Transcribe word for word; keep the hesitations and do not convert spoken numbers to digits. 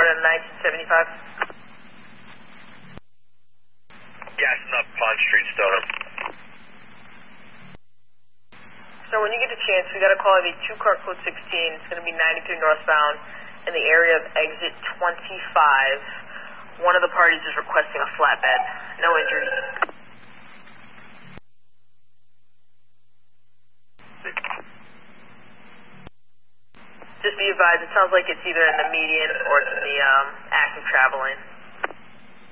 report on nineteen seventy-five. Gassing up Pond Street, Stoner. So when you get a chance, we got a call of a two-car code sixteen. It's going to be ninety-three northbound in the area of exit twenty-five. One of the parties is requesting a flatbed. No injuries. Just be advised, it sounds like it's either in the median or it's in the um, active travel lane.